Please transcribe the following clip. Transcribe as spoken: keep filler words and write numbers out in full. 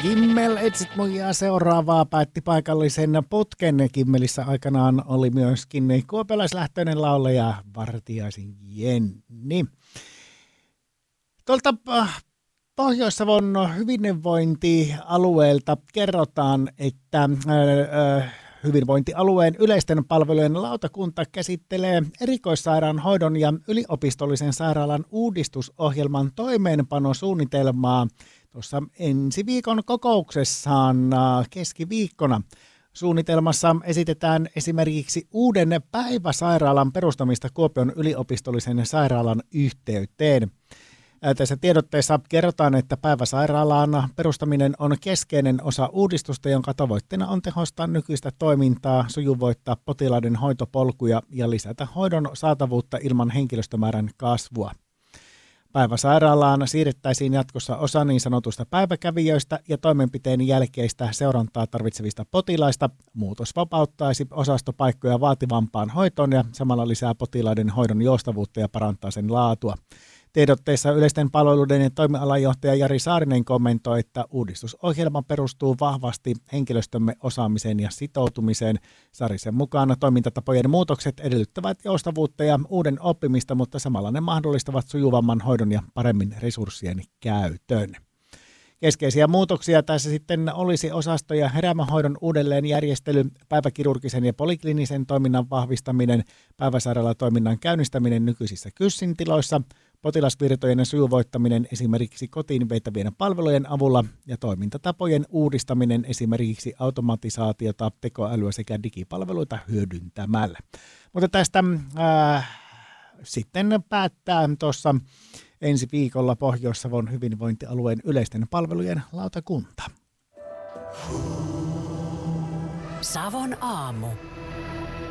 Kimmel etsit muijaa seuraavaa päätti paikallisen putken. Kimmelissä aikanaan oli myöskin kuopelaislähtöinen laulaja Vartiaisen Jenni. Tuolta Pohjois-Savon hyvinvointialueelta kerrotaan, että äh, hyvinvointialueen yleisten palvelujen lautakunta käsittelee erikoissairaanhoidon ja yliopistollisen sairaalan uudistusohjelman toimeenpanosuunnitelmaa tuossa ensi viikon kokouksessaan keskiviikkona. Suunnitelmassa esitetään esimerkiksi uuden päiväsairaalan perustamista Kuopion yliopistollisen sairaalan yhteyteen. Tässä tiedotteessa kerrotaan, että päiväsairaalan perustaminen on keskeinen osa uudistusta, jonka tavoitteena on tehostaa nykyistä toimintaa, sujuvoittaa potilaiden hoitopolkuja ja lisätä hoidon saatavuutta ilman henkilöstömäärän kasvua. Päiväsairaalaan siirrettäisiin jatkossa osa niin sanotusta päiväkävijöistä ja toimenpiteen jälkeistä seurantaa tarvitsevista potilaista. Muutos vapauttaisi osastopaikkoja vaativampaan hoitoon ja samalla lisää potilaiden hoidon joustavuutta ja parantaa sen laatua. Tiedotteessa yleisten palveluiden toimialajohtaja Jari Saarinen kommentoi, että uudistusohjelma perustuu vahvasti henkilöstömme osaamiseen ja sitoutumiseen. Saarisen mukaan toimintatapojen muutokset edellyttävät joustavuutta ja uuden oppimista, mutta samalla ne mahdollistavat sujuvamman hoidon ja paremmin resurssien käytön. Keskeisiä muutoksia tässä sitten olisi osasto- ja herämähoidon uudelleenjärjestely, päiväkirurgisen ja poliklinisen toiminnan vahvistaminen, päiväsairaalatoiminnan käynnistäminen nykyisissä kyssin tiloissa, potilasvirtojen sujuvoittaminen esimerkiksi kotiin vietävien palvelujen avulla ja toimintatapojen uudistaminen esimerkiksi automatisaatiota, tekoälyä sekä digipalveluita hyödyntämällä. Mutta tästä äh, sitten päättää tuossa ensi viikolla Pohjois-Savon hyvinvointialueen yleisten palvelujen lautakunta. Savon aamu.